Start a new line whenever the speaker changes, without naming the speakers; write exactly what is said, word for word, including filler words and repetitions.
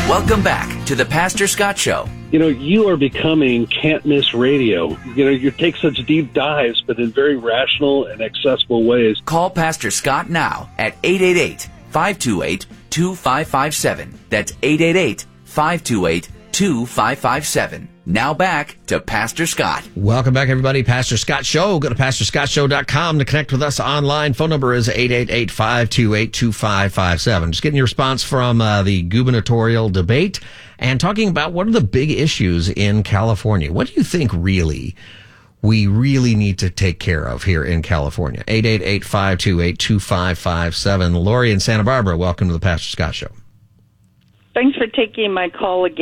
Welcome back to the Pastor Scott Show.
You know, you are becoming can't-miss radio. You know, you take such deep dives, but in very rational and accessible ways.
Call Pastor Scott now at eight eight eight, five two eight, two five five seven. That's eight eight eight, five two eight, two five five seven. Now back to Pastor Scott.
Welcome back, everybody. Pastor Scott Show. Go to pastor scott show dot com to connect with us online. Phone number is eight eight eight, five two eight, two five five seven. Just getting your response from uh, the gubernatorial debate and talking about what are the big issues in California. What do you think really we really need to take care of here in California? eight eight eight, five two eight, two five five seven. Lori in Santa Barbara, welcome to the Pastor Scott Show.
Thanks for taking my call again.